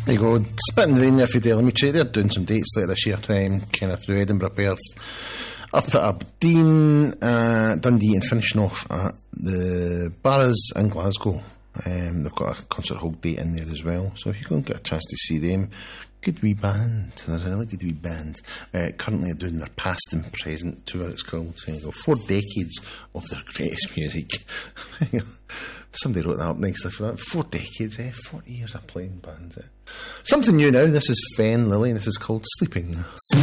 There you go. Spitting Rain there for Delamitri. They're doing some dates later this year time, kind of through Edinburgh, Perth, up at Aberdeen, Dundee, and finishing off at the Barras in Glasgow. They've got a concert hall date in there as well, so if you go and get a chance to see them, good wee band. They're a really good wee band. Currently doing their past and present tour, it's called. So you go, 4 decades of their greatest music. Somebody wrote that up nicely for that. 4 decades, 40 years of playing bands. Something new now. This is Fen Lily, and this is called Sleeping.